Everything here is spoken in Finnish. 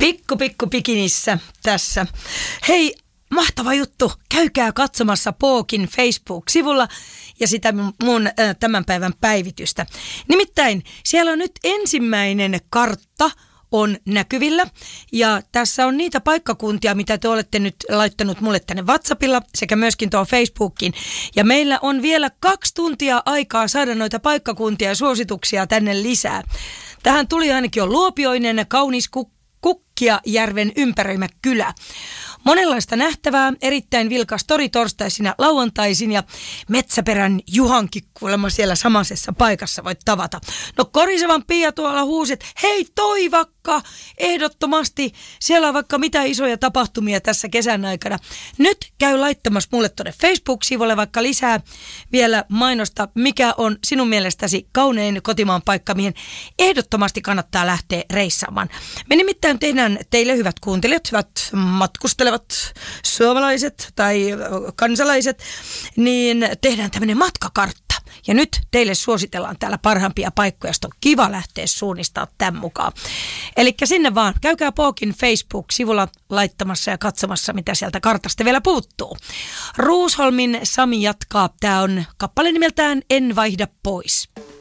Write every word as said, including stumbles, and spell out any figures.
Pikku pikku pikinissä tässä. Hei, mahtava juttu. Käykää katsomassa Pookin Facebook-sivulla ja sitä mun äh, tämän päivän päivitystä. Nimittäin siellä on nyt ensimmäinen kartta on näkyvillä ja tässä on niitä paikkakuntia, mitä te olette nyt laittanut mulle tänne WhatsAppilla sekä myöskin tuohon Facebookiin. Ja meillä on vielä kaksi tuntia aikaa saada noita paikkakuntia ja suosituksia tänne lisää. Tähän tuli ainakin jo Luopioinen, kaunis Kukkijärven ympäröimä kylä. Monenlaista nähtävää, erittäin vilkas tori torstaisina lauantaisin ja Metsäperän Juhankin kuulemma siellä samaisessa paikassa voit tavata. No Korisevan Pia tuolla huusit, hei Toivakka, ehdottomasti, siellä on vaikka mitä isoja tapahtumia tässä kesän aikana. Nyt käy laittamassa mulle tuonne Facebook-sivulle vaikka lisää vielä mainosta, mikä on sinun mielestäsi kaunein kotimaan paikka, mihin ehdottomasti kannattaa lähteä reissaamaan. Me nimittäin tehdään teille hyvät kuuntelijat, hyvät matkustelevat suomalaiset tai kansalaiset, niin tehdään tämmöinen matkakartta. Ja nyt teille suositellaan täällä parhaimpia paikkoja, josta on kiva lähteä suunnistaa tämän mukaan. Eli sinne vaan, käykää Pookin Facebook-sivulla laittamassa ja katsomassa, mitä sieltä kartasta vielä puuttuu. Ruusholmin Sami jatkaa, tää on kappale nimeltään En vaihda pois.